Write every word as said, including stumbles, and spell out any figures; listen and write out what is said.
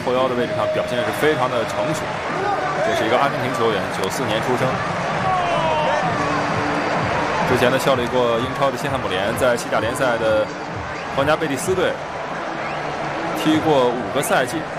后腰的位置上表现是非常的成熟。这是一个阿根廷球员，九四年出生。之前呢效力过英超的西汉姆联，在西甲联赛的皇家贝蒂斯队踢过五个赛季。